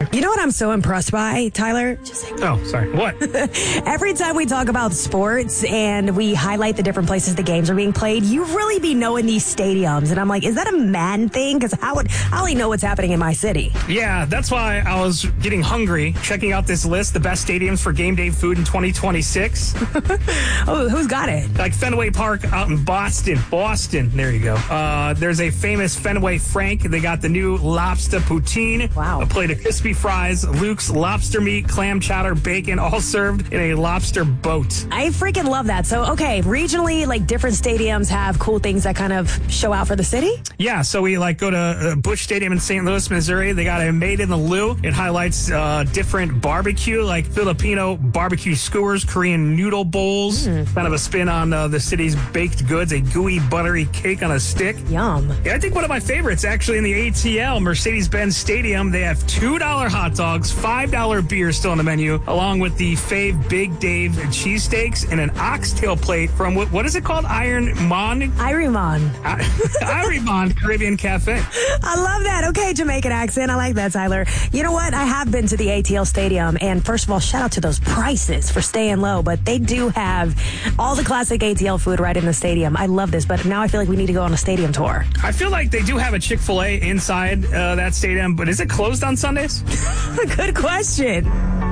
You know what I'm so impressed by, Tyler? Just like, Oh, sorry. What? every time we talk about sports and we highlight the different places the games are being played, you really be knowing these stadiums. And I'm like, is that a man thing? Because I only know what's happening in my city. Yeah, that's why I was getting hungry, checking out this list, the best stadiums for game day food in 2026. Oh, who's got it? Like Fenway Park out in Boston. There you go. There's a famous Fenway Frank. They got the new lobster poutine. Wow. A plate of crispy fries, Luke's lobster meat, clam chowder, bacon, all served in a lobster boat. I freaking love that. So, okay, regionally, like different stadiums have cool things that kind of show out for the city? Yeah, so we go to Busch Stadium in St. Louis, Missouri. They got a Made in the Lou. It highlights different barbecue, like Filipino barbecue skewers, Korean noodle bowls. Kind of a spin on the city's baked goods, a gooey, buttery cake on a stick. Yum. Yeah, I think one of my favorites, actually, in the ATL, Mercedes-Benz Stadium, they have $2 hot dogs, $5 beer still on the menu, along with the fave Big Dave cheesesteaks and an oxtail plate from, what is it called? Ironmon Caribbean Cafe. I love that. Okay, Jamaican accent. I like that, Tyler. You know what? I have been to the ATL Stadium, and first of all, shout out to those prices for staying low, but they do have all the classic ATL food right in the stadium. I love this, but now I feel like we need to go on a stadium tour. I feel like they do have a Chick-fil-A inside that stadium, but is it closed on Sundays? Good question.